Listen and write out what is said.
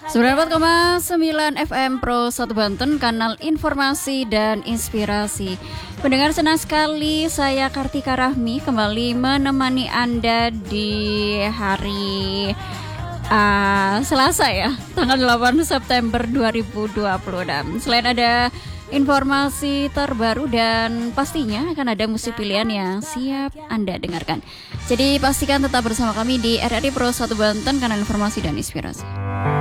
94,9 FM Pro 1 Banten, kanal informasi dan inspirasi. Pendengar, senang sekali saya Kartika Rahmi kembali menemani Anda di hari Selasa ya, tanggal 8 September 2020. Dan selain ada informasi terbaru dan pastinya akan ada musik pilihan yang siap Anda dengarkan. Jadi pastikan tetap bersama kami di RRI Pro 1 Banten, kanal informasi dan inspirasi.